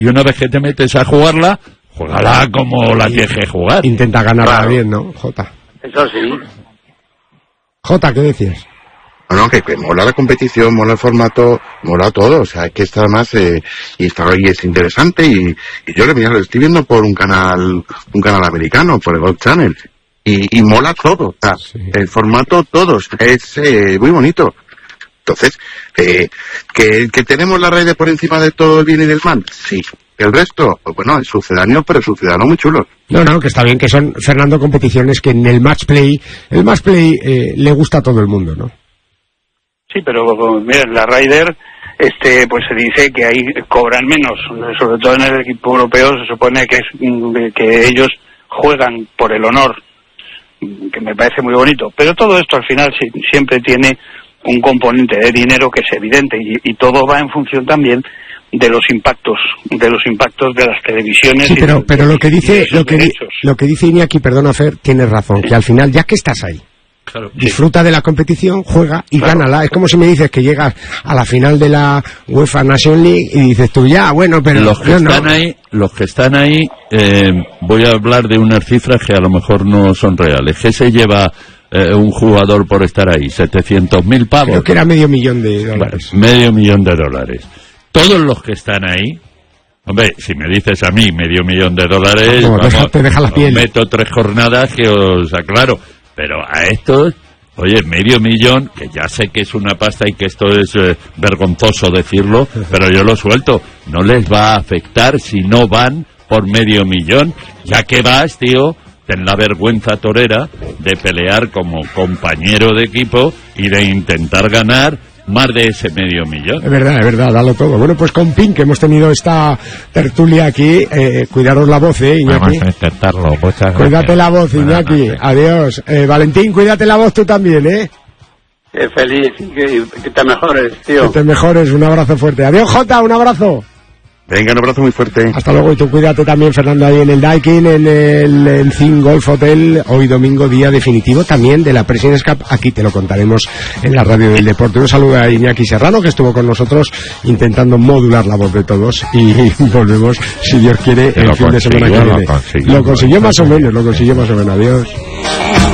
Y una vez que te metes a jugarla, juégala como la tienes que jugar. Intenta ganarla bien, ¿no, Jota? Eso sí. Jota, ¿qué decías? No, que mola la competición, mola el formato, mola todo, o sea, que está más, y está ahí, es interesante, y yo lo estoy viendo por un canal americano, por el Gold Channel, y mola todo, o sea, sí. El formato todo, es muy bonito. Entonces, que tenemos la Raider por encima de todo el bien y del mal, sí. El resto, pues bueno, es sucedáneo, pero sucedáneo muy chulo. No, que está bien, que son, Fernando, competiciones que en el match play le gusta a todo el mundo, ¿no? Sí, pero mira, la Raider, pues se dice que ahí cobran menos, sobre todo en el equipo europeo se supone que ellos juegan por el honor, que me parece muy bonito, pero todo esto al final siempre tiene un componente de dinero que es evidente y todo va en función también de los impactos de las televisiones. Sí, pero lo que dice Iñaki, perdona Fer, tienes razón, sí. Que al final, ya que estás ahí, claro, disfruta sí. De la competición, juega y claro, gánala. Es como si me dices que llegas a la final de la UEFA Nation League y dices tú, ya, bueno, pero los que están ahí, voy a hablar de unas cifras que a lo mejor no son reales. ¿Qué se lleva un jugador por estar ahí? 700.000 pavos. Creo que era $500,000. Bueno, $500,000. Todos los que están ahí, hombre, si me dices a mí $500,000, no, te deja la piel. Meto 3 jornadas que os aclaro. Pero a estos, oye, $500,000, que ya sé que es una pasta y que esto es vergonzoso decirlo, pero yo lo suelto. No les va a afectar si no van por $500,000. Ya que vas, tío, ten la vergüenza torera de pelear como compañero de equipo y de intentar ganar más de ese $500,000. Es verdad, dalo todo. Bueno, pues con Pink hemos tenido esta tertulia aquí. Cuidaros la voz, Iñaki. Vamos a intentarlo. Muchas gracias. Cuídate la voz, Iñaki. Adiós. Valentín, cuídate la voz tú también, Feliz, que te mejores, tío. Que te mejores, un abrazo fuerte. Adiós, Jota, un abrazo. Venga, un abrazo muy fuerte. Hasta luego, y tú cuídate también, Fernando, ahí en el Daikin, en el Enzin Golf Hotel, hoy domingo, día definitivo también de la Presidents Cup. Aquí te lo contaremos en la radio del deporte. Un saludo a Iñaki Serrano, que estuvo con nosotros intentando modular la voz de todos, y volvemos, si Dios quiere, el fin de semana que viene. Lo consiguió más o menos, adiós.